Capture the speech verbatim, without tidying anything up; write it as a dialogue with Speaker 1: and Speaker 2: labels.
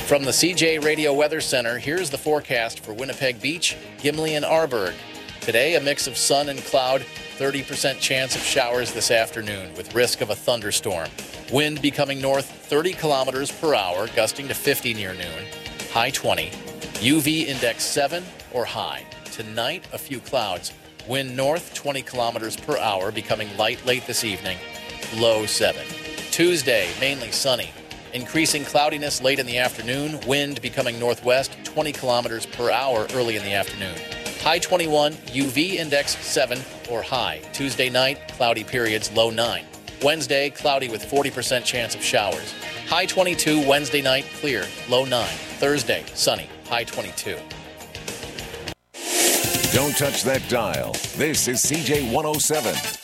Speaker 1: From the C J Radio Weather Center, here's the forecast for Winnipeg Beach, Gimli, and Arborg. Today, a mix of sun and cloud, thirty percent chance of showers this afternoon with risk of a thunderstorm. Wind becoming north thirty kilometers per hour, gusting to fifty near noon, high twenty. U V index seven or high. Tonight, a few clouds. Wind north twenty kilometers per hour, becoming light late this evening, low seven. Tuesday, mainly sunny. Increasing cloudiness late in the afternoon, wind becoming northwest twenty kilometers per hour early in the afternoon. High twenty-one, U V index seven or high. Tuesday night, cloudy periods, low nine. Wednesday, cloudy with forty percent chance of showers. High twenty-two, Wednesday night, clear, low nine. Thursday, sunny, high twenty-two.
Speaker 2: Don't touch that dial. This is C J one oh seven.